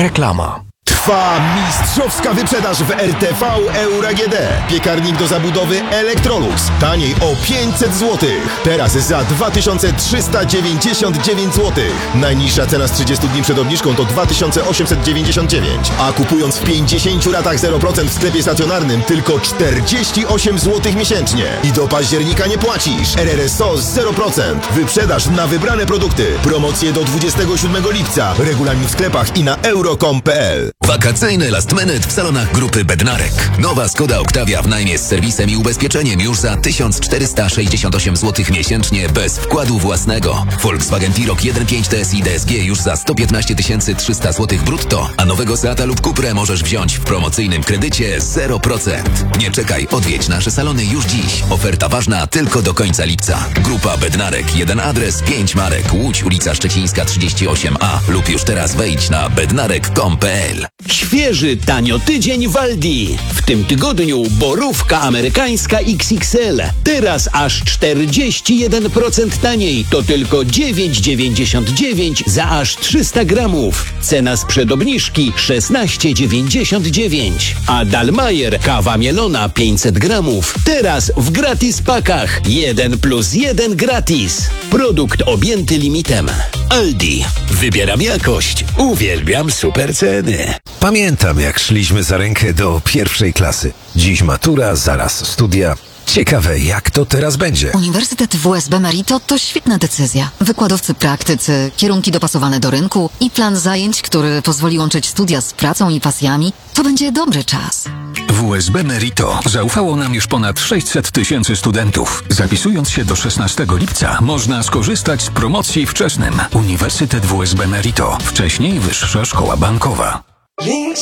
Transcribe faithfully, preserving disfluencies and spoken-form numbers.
Reklama. Trwa mistrzowska wyprzedaż w R T V Euro A G D. Piekarnik do zabudowy Electrolux. Taniej o pięćset złotych. Teraz za dwa tysiące trzysta dziewięćdziesiąt dziewięć złotych. Najniższa cena z trzydziestu dni przed obniżką to dwa tysiące osiemset dziewięćdziesiąt dziewięć. A kupując w pięćdziesięciu ratach zero procent w sklepie stacjonarnym tylko czterdzieści osiem złotych miesięcznie. I do października nie płacisz. R R S O z zero procent. Wyprzedaż na wybrane produkty. Promocje do dwudziestego siódmego lipca. Regulamin w sklepach i na euro kropka com kropka p l. Wakacyjny last minute w salonach grupy Bednarek. Nowa Skoda Octavia w najmie z serwisem i ubezpieczeniem już za tysiąc czterysta sześćdziesiąt osiem złotych miesięcznie bez wkładu własnego. Volkswagen T-Roc jeden pięć T S I D S G już za sto piętnaście tysięcy trzysta złotych brutto, a nowego Seata lub Cuprę możesz wziąć w promocyjnym kredycie zero procent. Nie czekaj, odwiedź nasze salony już dziś. Oferta ważna tylko do końca lipca. Grupa Bednarek, jeden adres, pięć marek, Łódź, ulica Szczecińska trzydzieści osiem A lub już teraz wejdź na bednarek kropka com kropka p l. Świeży tanio tydzień w Aldi. W tym tygodniu borówka amerykańska X X L. Teraz aż czterdzieści jeden procent taniej. To tylko dziewięć dziewięćdziesiąt dziewięć za aż trzysta gramów. Cena sprzed obniżki szesnaście dziewięćdziesiąt dziewięć. A Dalmajer kawa mielona pięćset gramów. Teraz w gratis pakach. jeden plus jeden gratis. Produkt objęty limitem. Aldi. Wybieram jakość. Uwielbiam super ceny. Pamiętam, jak szliśmy za rękę do pierwszej klasy. Dziś matura, zaraz studia. Ciekawe, jak to teraz będzie. Uniwersytet W S B Merito to świetna decyzja. Wykładowcy praktycy, kierunki dopasowane do rynku i plan zajęć, który pozwoli łączyć studia z pracą i pasjami. To będzie dobry czas. W S B Merito zaufało nam już ponad sześćset tysięcy studentów. Zapisując się do szesnastego lipca można skorzystać z promocji wczesnym. Uniwersytet W S B Merito. Wcześniej Wyższa Szkoła Bankowa.